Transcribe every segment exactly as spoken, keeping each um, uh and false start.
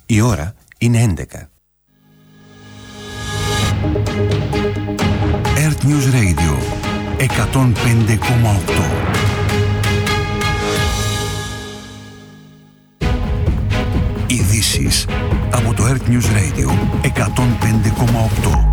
Η ώρα είναι έντεκα. Earth News Radio εκατόν πέντε κόμμα οκτώ. Ειδήσεις από το Earth News Radio εκατόν πέντε κόμμα οκτώ.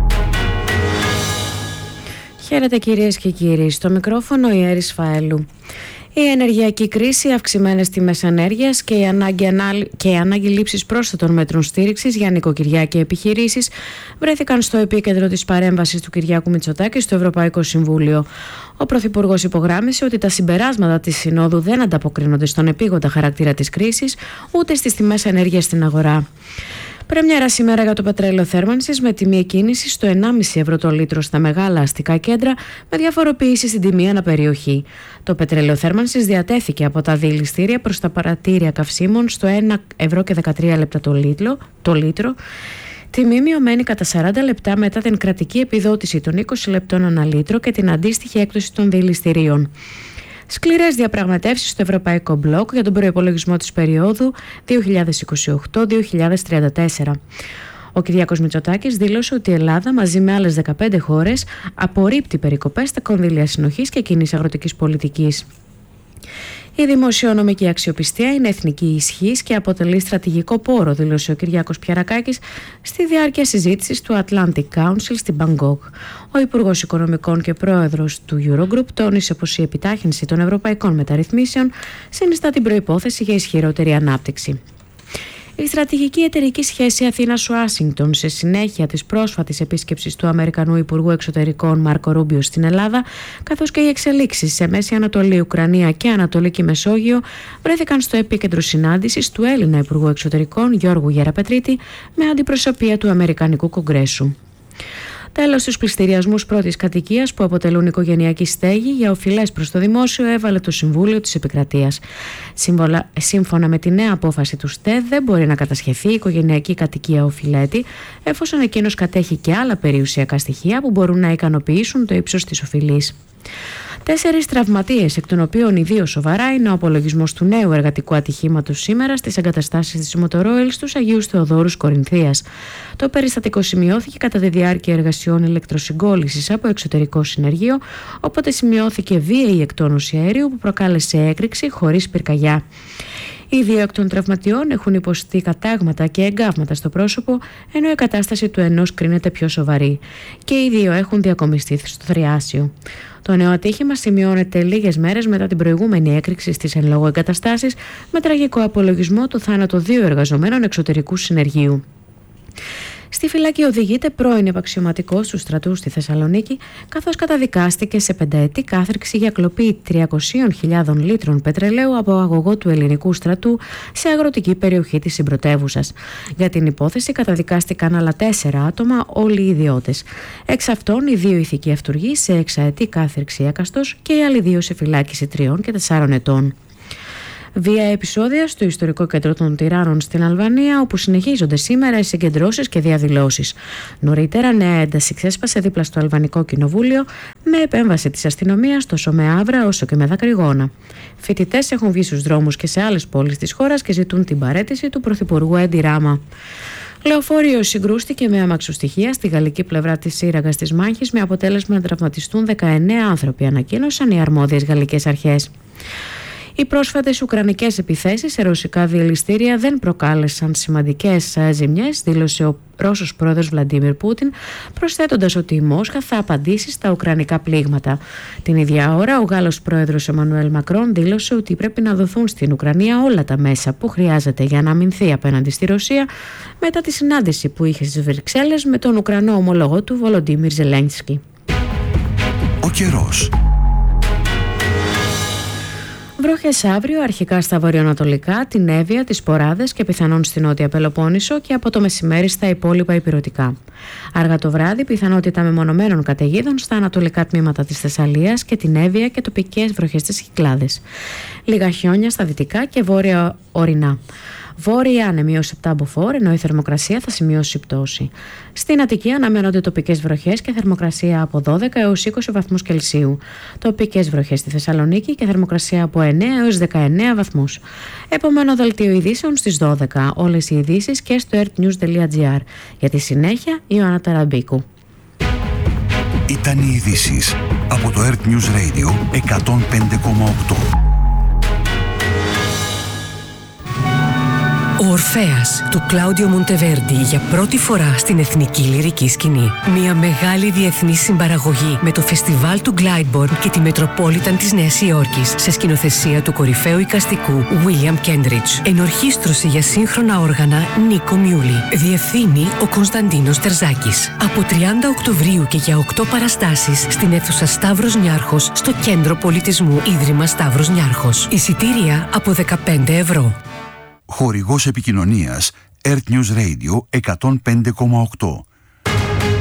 Χαίρετε κυρίες και κύριοι, στο μικρόφωνο η Έρης Φαέλου. Η ενεργειακή κρίση, αυξημένες τιμές ενέργειας και η ανάγκη, ανάλ... και η ανάγκη λήψης πρόσθετων μέτρων στήριξης για νοικοκυριά και επιχειρήσεις βρέθηκαν στο επίκεντρο της παρέμβασης του Κυριάκου Μητσοτάκη στο Ευρωπαϊκό Συμβούλιο. Ο Πρωθυπουργός υπογράμμισε ότι τα συμπεράσματα της Συνόδου δεν ανταποκρίνονται στον επίγοντα χαρακτήρα της κρίσης ούτε στις τιμές ενέργειας στην αγορά. Πρεμιέρα σήμερα για το πετρέλαιο θέρμανσης με τιμή εκκίνηση στο ενάμιση ευρώ το λίτρο στα μεγάλα αστικά κέντρα με διαφοροποίηση στην τιμή αναπεριοχή. Το πετρέλαιο θέρμανσης διατέθηκε από τα διελιστήρια προς τα παρατήρια καυσίμων στο ένα ευρώ και δεκατρία λεπτά το λίτρο, το λίτρο. Τιμή μειωμένη κατά σαράντα λεπτά μετά την κρατική επιδότηση των είκοσι λεπτών ανά λίτρο και την αντίστοιχη έκπτωση των διελιστηρίων. Σκληρές διαπραγματεύσεις στο Ευρωπαϊκό Μπλοκ για τον προϋπολογισμό της περίοδου δύο χιλιάδες είκοσι οκτώ με δύο χιλιάδες τριάντα τέσσερα. Ο Κυριάκος Μητσοτάκης δήλωσε ότι η Ελλάδα μαζί με άλλες δεκαπέντε χώρες απορρίπτει περικοπές στα κονδύλια συνοχής και κοινής αγροτικής πολιτικής. Η δημοσιονομική αξιοπιστία είναι εθνική ισχύς και αποτελεί στρατηγικό πόρο, δήλωσε ο Κυριάκος Πιαρακάκης στη διάρκεια συζήτησης του Atlantic Council στην Μπαγκόκ. Ο Υπουργός Οικονομικών και Πρόεδρος του Eurogroup τόνισε πως η επιτάχυνση των ευρωπαϊκών μεταρρυθμίσεων συνιστά την προϋπόθεση για ισχυρότερη ανάπτυξη. Η στρατηγική εταιρική σχέση Αθήνας-Ουάσιγκτον σε συνέχεια της πρόσφατης επίσκεψης του Αμερικανού Υπουργού Εξωτερικών Μάρκο Ρούμπιο στην Ελλάδα, καθώς και οι εξελίξεις σε Μέση Ανατολή, Ουκρανία και Ανατολική Μεσόγειο, βρέθηκαν στο επίκεντρο συνάντησης του Έλληνα Υπουργού Εξωτερικών Γιώργου Γεραπετρίτη με αντιπροσωπεία του Αμερικανικού Κογκρέσου. Τέλος, στους πληστηριασμούς πρώτης κατοικίας που αποτελούν οικογενειακή στέγη για οφειλές προς το δημόσιο έβαλε το Συμβούλιο της Επικρατείας. Σύμβολα, σύμφωνα με τη νέα απόφαση του ΣΤΕΔ, δεν μπορεί να κατασχεθεί η οικογενειακή κατοικία οφειλέτη, εφόσον εκείνος κατέχει και άλλα περιουσιακά στοιχεία που μπορούν να ικανοποιήσουν το ύψος της οφειλής. Τέσσερις τραυματίες, εκ των οποίων οι δύο σοβαρά, είναι ο απολογισμός του νέου εργατικού ατυχήματος σήμερα στις εγκαταστάσεις της Μοτορόιλ στους Αγίους Θεοδόρους Κορινθίας. Το περιστατικό σημειώθηκε κατά τη διάρκεια εργασιών ηλεκτροσυγκόλλησης από εξωτερικό συνεργείο, όποτε σημειώθηκε βίαιη εκτόνωση αερίου που προκάλεσε έκρηξη χωρίς πυρκαγιά. Οι δύο εκ των τραυματιών έχουν υποστεί κατάγματα και εγκάβματα στο πρόσωπο, ενώ η κατάσταση του ενός κρίνεται πιο σοβαρή. Και οι δύο έχουν διακομιστεί στο θριάσιο. Το νέο ατύχημα σημειώνεται λίγες μέρες μετά την προηγούμενη έκρηξη στις εν λόγω εγκαταστάσεις, με τραγικό απολογισμό το θάνατο δύο εργαζομένων εξωτερικού συνεργείου. Στη φυλακή οδηγείται πρώην επαξιωματικός του στρατού στη Θεσσαλονίκη, καθώς καταδικάστηκε σε πενταετή κάθριξη για κλοπή τριακόσιες χιλιάδες λίτρων πετρελαίου από αγωγό του ελληνικού στρατού σε αγροτική περιοχή της συμπρωτεύουσας. Για την υπόθεση καταδικάστηκαν άλλα τέσσερα άτομα, όλοι οι ιδιώτες. Εξ αυτών, οι δύο ηθικοί αυτουργοί σε εξαετή κάθριξη έκαστος και οι άλλοι δύο σε φυλάκιση τριών και τεσσάρων ετών. Βία επεισόδια στο ιστορικό κέντρο των Τυράννων στην Αλβανία, όπου συνεχίζονται σήμερα οι συγκεντρώσεις και διαδηλώσεις. Νωρίτερα, νέα ένταση ξέσπασε δίπλα στο Αλβανικό Κοινοβούλιο, με επέμβαση της αστυνομίας τόσο με άβρα όσο και με δακρυγόνα. Φοιτητές έχουν βγει στους δρόμους και σε άλλες πόλεις της χώρας και ζητούν την παραίτηση του Πρωθυπουργού Έντι Ράμα. Λεωφορείο συγκρούστηκε με αμαξοστοιχεία στη γαλλική πλευρά της σύραγγας της μάχης, με αποτέλεσμα να τραυματιστούν δεκαεννέα άνθρωποι, ανακοίνωσαν οι αρμόδιες γαλλικές αρχές. Οι πρόσφατες ουκρανικές επιθέσεις σε ρωσικά διελιστήρια δεν προκάλεσαν σημαντικές ζημιές, δήλωσε ο Ρώσος πρόεδρος Βλαντίμιρ Πούτιν, προσθέτοντας ότι η Μόσχα θα απαντήσει στα ουκρανικά πλήγματα. Την ίδια ώρα, ο Γάλλος πρόεδρος Εμμανουέλ Μακρόν δήλωσε ότι πρέπει να δοθούν στην Ουκρανία όλα τα μέσα που χρειάζεται για να αμυνθεί απέναντι στη Ρωσία, μετά τη συνάντηση που είχε στις Βρυξέλλες με τον Ουκρανό ομολογό του Βολοντίμιρ Ζελένσκι. Ο καιρός. Βροχές αύριο, αρχικά στα βορειοανατολικά, την Εύβοια, τις Ποράδες και πιθανόν στην Νότια Πελοπόννησο και από το μεσημέρι στα υπόλοιπα ηπειρωτικά. Αργά το βράδυ, πιθανότητα μεμονωμένων καταιγίδων στα ανατολικά τμήματα της Θεσσαλίας και την Εύβοια και τοπικές βροχές στις Κυκλάδες. Λίγα χιόνια στα δυτικά και βόρεια ορεινά. Βόρεια άνεμη έως επτά μποφόρ, ενώ η θερμοκρασία θα σημειώσει πτώση. Στην Αττική αναμένονται τοπικές βροχές και θερμοκρασία από δώδεκα έως είκοσι βαθμούς Κελσίου. Τοπικές βροχές στη Θεσσαλονίκη και θερμοκρασία από εννέα έως δεκαεννέα βαθμούς. Επομένο δελτίο ειδήσεων στις δώδεκα. Όλες οι ειδήσεις και στο ertnews τελεία gr. Για τη συνέχεια, η Ιωάννα Ταραμπίκου. Ήταν οι ειδήσεις από το Earth News Radio εκατόν πέντε κόμμα οκτώ. Ο Ορφέας του Κλάουντιο Μοντεβέρντι για πρώτη φορά στην εθνική λυρική σκηνή. Μια μεγάλη διεθνή συμπαραγωγή με το φεστιβάλ του Glyndebourne και τη Μετροπόλιταν της Νέας Υόρκης σε σκηνοθεσία του κορυφαίου εικαστικού William Kendridge. Ενορχήστρωση για σύγχρονα όργανα Νίκο Μιούλη. Διευθύνει ο Κωνσταντίνος Τερζάκης. Από τριάντα Οκτωβρίου και για οκτώ παραστάσεις στην αίθουσα Σταύρος Νιάρχος στο Κέντρο Πολιτισμού Ίδρυμα Σταύρος Νιάρχος. Εισιτήρια από δεκαπέντε ευρώ. Χορηγός επικοινωνίας Earth News Radio εκατόν πέντε κόμμα οκτώ.